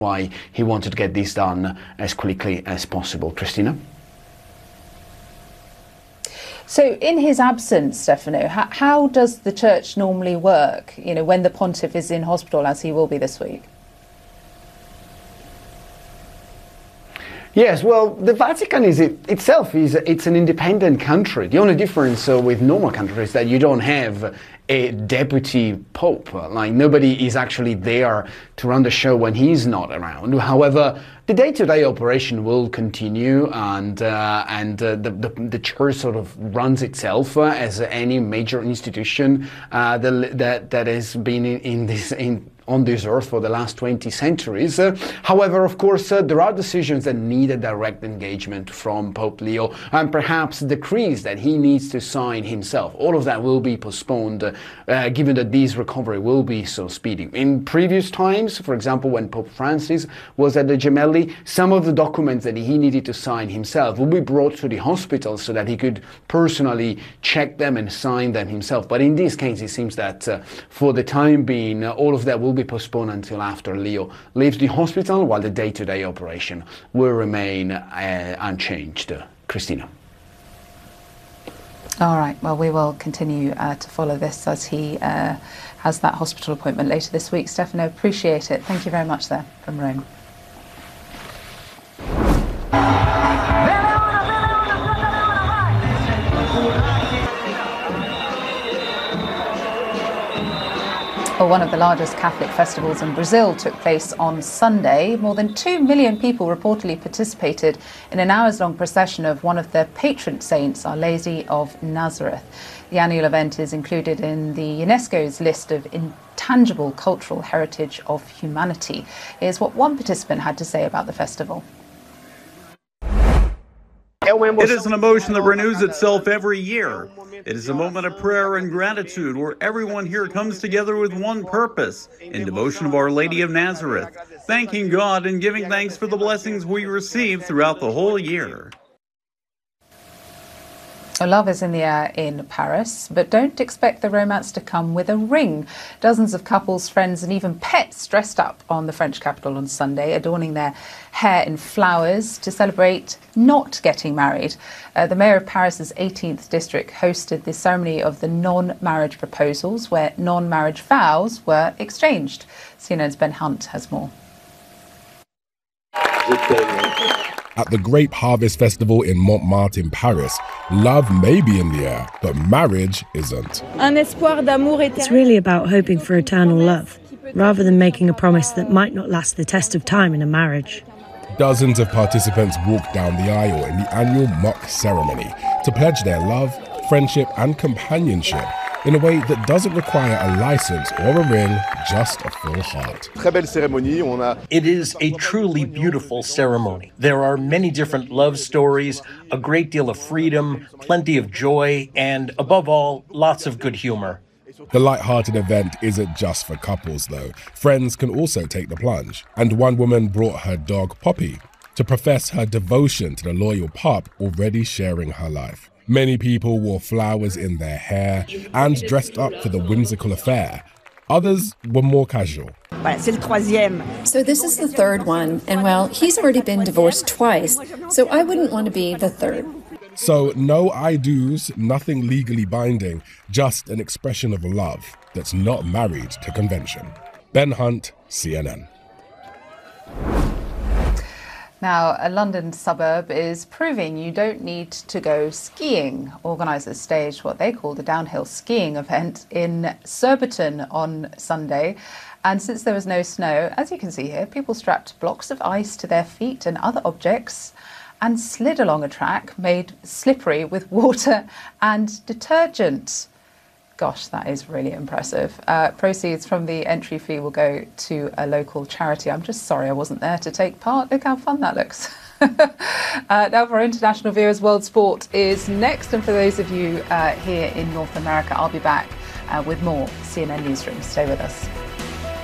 why he wanted to get this done as quickly as possible. Christina? So in his absence, Stefano, how does the church normally work, you know, when the pontiff is in hospital, as he will be this week? Yes, well, the Vatican itself it's an independent country. The only difference with normal countries is that you don't have a deputy pope. Like, nobody is actually there to run the show when he's not around. However, the day-to-day operation will continue, and the church sort of runs itself as any major institution that has been on this earth for the last 20 centuries. However, of course, there are decisions that need a direct engagement from Pope Leo, and perhaps decrees that he needs to sign himself. All of that will be postponed, given that this recovery will be so speedy. In previous times, for example, when Pope Francis was at the Gemelli, some of the documents that he needed to sign himself will be brought to the hospital so that he could personally check them and sign them himself. But in this case, it seems that for the time being, all of that will be postponed until after Leo leaves the hospital, while the day-to-day operation will remain unchanged. Christina. All right, well, we will continue to follow this as he has that hospital appointment later this week. Stefano, appreciate it. Thank you very much there from Rome. Well, one of the largest Catholic festivals in Brazil took place on Sunday. More than 2 million people reportedly participated in an hours-long procession of one of their patron saints, Our Lady of Nazareth. The annual event is included in the UNESCO's list of intangible cultural heritage of humanity. Here's what one participant had to say about the festival. It is an emotion that renews itself every year. It is a moment of prayer and gratitude where everyone here comes together with one purpose, in devotion of Our Lady of Nazareth, thanking God and giving thanks for the blessings we receive throughout the whole year. Love is in the air in Paris, but don't expect the romance to come with a ring. Dozens of couples, friends and even pets dressed up on the French capital on Sunday, adorning their hair in flowers to celebrate not getting married. The mayor of Paris's 18th district hosted the ceremony of the non-marriage proposals, where non-marriage vows were exchanged. CNN's Ben Hunt has more. At the Grape Harvest Festival in Montmartre in Paris, love may be in the air, but marriage isn't. It's really about hoping for eternal love, rather than making a promise that might not last the test of time in a marriage. Dozens of participants walked down the aisle in the annual mock ceremony to pledge their love, friendship and companionship in a way that doesn't require a license or a ring, just a full heart. It is a truly beautiful ceremony. There are many different love stories, a great deal of freedom, plenty of joy, and above all, lots of good humor. The light-hearted event isn't just for couples, though. Friends can also take the plunge. And one woman brought her dog, Poppy, to profess her devotion to the loyal pup already sharing her life. Many people wore flowers in their hair and dressed up for the whimsical affair. Others were more casual. So this is the third one, and well, he's already been divorced twice, so I wouldn't want to be the third. So no I do's, nothing legally binding, just an expression of love that's not married to convention. Ben Hunt, CNN. Now, a London suburb is proving you don't need to go skiing. Organisers staged what they called a downhill skiing event in Surbiton on Sunday. And since there was no snow, as you can see here, people strapped blocks of ice to their feet and other objects and slid along a track made slippery with water and detergent. Gosh, that is really impressive. Proceeds from the entry fee will go to a local charity. I'm just sorry I wasn't there to take part. Look how fun that looks. Now for our international viewers, World Sport is next. And for those of you here in North America, I'll be back with more CNN Newsroom. Stay with us.